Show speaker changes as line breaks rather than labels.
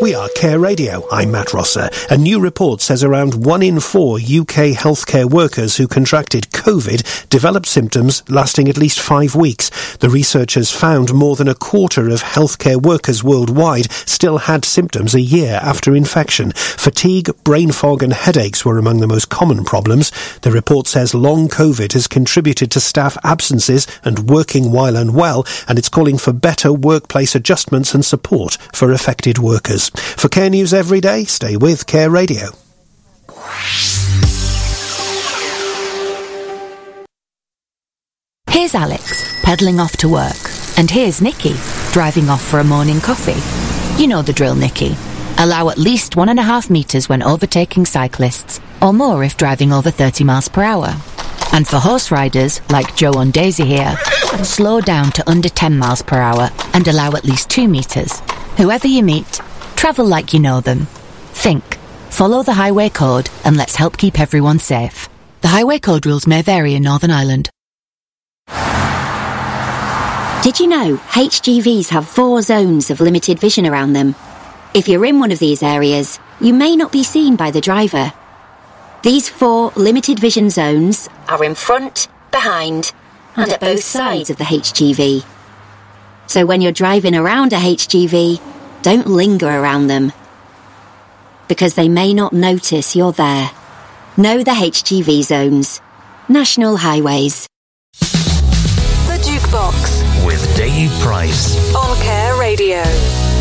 We are Care Radio. I'm Matt Rosser. A new report says around 1 in 4 UK healthcare workers who contracted COVID developed symptoms lasting at least 5 weeks. The researchers found more than a quarter of healthcare workers worldwide still had symptoms a year after infection. Fatigue, brain fog and headaches were among the most common problems. The report says long COVID has contributed to staff absences and working while unwell, and it's calling for better workplace adjustments and support for affected workers. For Care News Every Day, stay with Care Radio.
Here's Alex, pedalling off to work. And here's Nikki, driving off for a morning coffee. You know the drill, Nikki. Allow at least 1.5 metres when overtaking cyclists, or more if driving over 30 miles per hour. And for horse riders, like Joe and Daisy here, slow down to under 10 miles per hour and allow at least 2 metres. Whoever you meet, travel like you know them. Think. Follow the highway code and let's help keep everyone safe. The highway code rules may vary in Northern Ireland.
Did you know HGVs have 4 zones of limited vision around them? If you're in one of these areas, you may not be seen by the driver. These 4 limited vision zones are in front, behind, and at both sides of the HGV. So when you're driving around a HGV, don't linger around them, because they may not notice you're there. Know the HGV zones. National Highways.
The Jukebox
with Dave Price
on Care Radio.